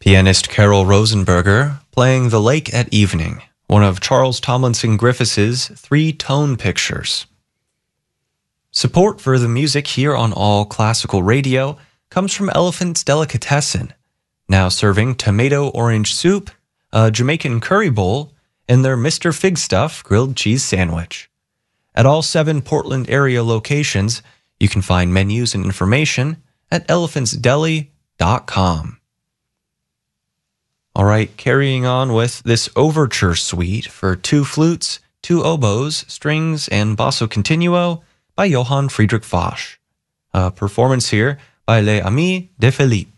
Pianist Carol Rosenberger playing The Lake at Evening, one of Charles Tomlinson Griffiths' three-tone pictures. Support for the music here on All Classical Radio comes from Elephant's Delicatessen, now serving tomato orange soup, a Jamaican curry bowl, and their Mr. Figstuff grilled cheese sandwich. At all 7 Portland area locations, you can find menus and information at elephantsdeli.com. All right, carrying on with this overture suite for 2 flutes, 2 oboes, strings, and basso continuo by Johann Friedrich Foch. A performance here by Les Amis de Philippe.